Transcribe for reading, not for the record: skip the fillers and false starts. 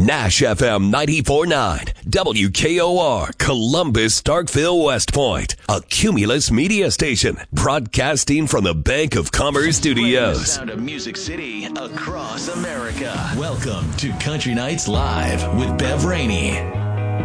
Nash FM 94.9, WKOR, Columbus, Starkville, West Point, a Cumulus media station, broadcasting from the Bank of Commerce Studios. The sound of Music City across America. Welcome to Country Nights Live with Bev Rainey.